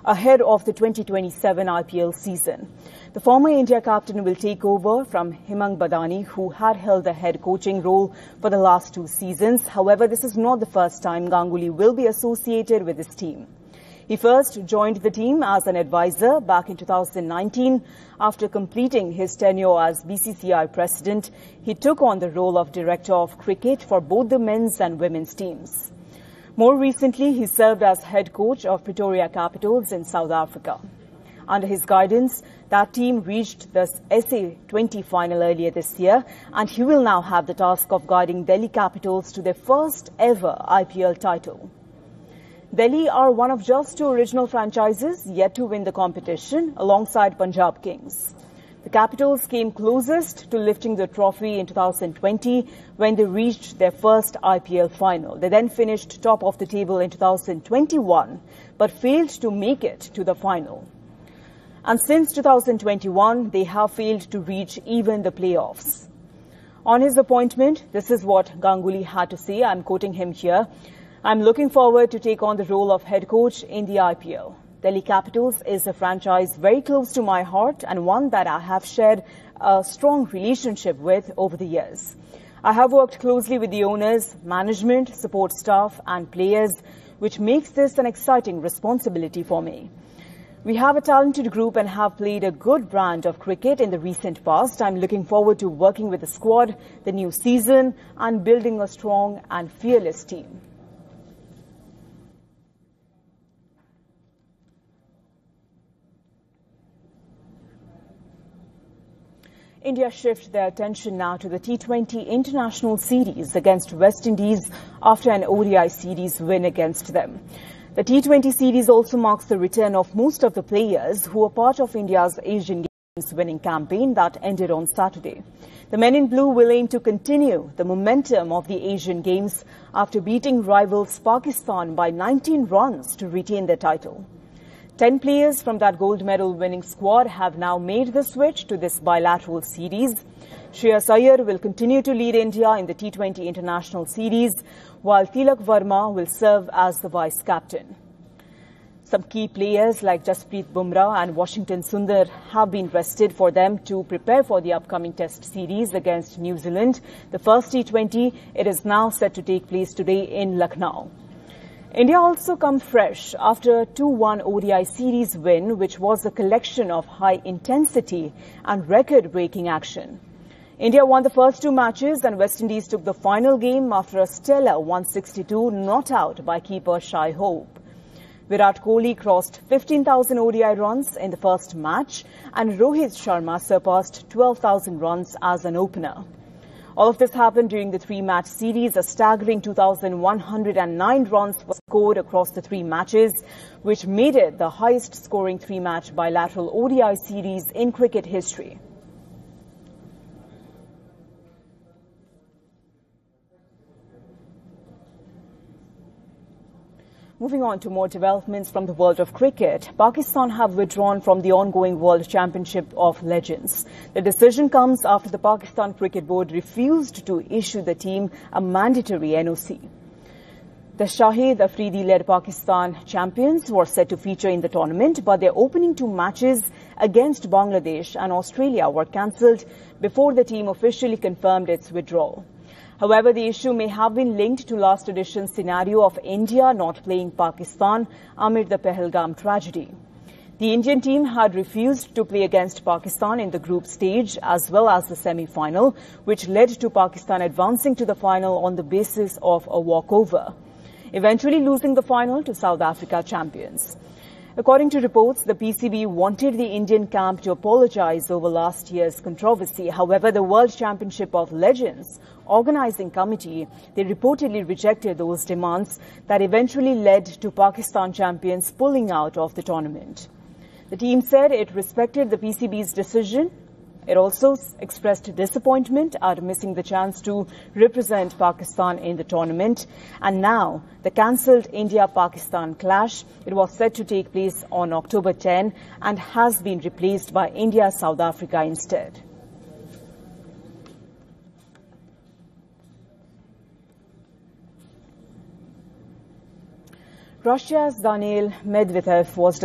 ahead of the 2027 IPL season. The former India captain will take over from Himang Badani, who had held the head coaching role for the last 2 seasons. However, this is not the first time Ganguly will be associated with his team. He first joined the team as an advisor back in 2019. After completing his tenure as BCCI president, he took on the role of director of cricket for both the men's and women's teams. More recently, he served as head coach of Pretoria Capitals in South Africa. Under his guidance, that team reached the SA20 final earlier this year, and he will now have the task of guiding Delhi Capitals to their first ever IPL title. Delhi are one of just 2 original franchises yet to win the competition alongside Punjab Kings. The Capitals came closest to lifting the trophy in 2020 when they reached their first IPL final. They then finished top of the table in 2021 but failed to make it to the final. And since 2021, they have failed to reach even the playoffs. On his appointment, this is what Ganguly had to say. I'm quoting him here. I'm looking forward to take on the role of head coach in the IPL. Delhi Capitals is a franchise very close to my heart and one that I have shared a strong relationship with over the years. I have worked closely with the owners, management, support staff and players, which makes this an exciting responsibility for me. We have a talented group and have played a good brand of cricket in the recent past. I'm looking forward to working with the squad, the new season and building a strong and fearless team. India shift their attention now to the T20 International Series against West Indies after an ODI series win against them. The T20 series also marks the return of most of the players who were part of India's Asian Games winning campaign that ended on Saturday. The men in blue will aim to continue the momentum of the Asian Games after beating rivals Pakistan by 19 runs to retain their title. 10 players from that gold medal winning squad have now made the switch to this bilateral series. Shreyas Iyer will continue to lead India in the T20 International Series, while Tilak Verma will serve as the vice-captain. Some key players like Jasprit Bumrah and Washington Sundar have been rested for them to prepare for the upcoming Test series against New Zealand. The first T20, it is now set to take place today in Lucknow. India also come fresh after a 2-1 ODI series win, which was a collection of high-intensity and record-breaking action. India won the first 2 matches and West Indies took the final game after a stellar 162 not out by keeper Shai Hope. Virat Kohli crossed 15,000 ODI runs in the first match and Rohit Sharma surpassed 12,000 runs as an opener. All of this happened during the 3-match series. A staggering 2,109 runs were scored across the 3 matches, which made it the highest-scoring 3-match bilateral ODI series in cricket history. Moving on to more developments from the world of cricket, Pakistan have withdrawn from the ongoing World Championship of Legends. The decision comes after the Pakistan Cricket Board refused to issue the team a mandatory NOC. The Shahid Afridi-led Pakistan champions were set to feature in the tournament, but their opening 2 matches against Bangladesh and Australia were cancelled before the team officially confirmed its withdrawal. However, the issue may have been linked to last edition's scenario of India not playing Pakistan amid the Pahalgam tragedy. The Indian team had refused to play against Pakistan in the group stage as well as the semi-final, which led to Pakistan advancing to the final on the basis of a walkover, eventually losing the final to South Africa champions. According to reports, the PCB wanted the Indian camp to apologize over last year's controversy. However, the World Championship of Legends organizing committee, they reportedly rejected those demands that eventually led to Pakistan champions pulling out of the tournament. The team said it respected the PCB's decision. It also expressed disappointment at missing the chance to represent Pakistan in the tournament. And now, the cancelled India-Pakistan clash, it was set to take place on October 10 and has been replaced by India-South Africa instead. Russia's Daniil Medvedev was